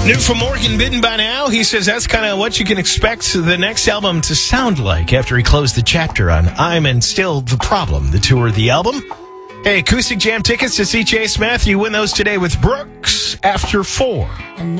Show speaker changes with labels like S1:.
S1: New from Morgan Bitten by now. He says that's kind of what you can expect the next album to sound like after he closed the chapter on I'm and Still the Problem, the tour of the album. Hey, Acoustic Jam tickets to see Chase Smith. You win those today with Brooks after 4.